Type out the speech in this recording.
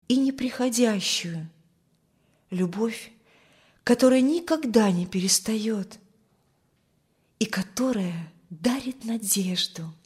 и неприходящую, любовь, которая никогда не перестает и которая дарит надежду.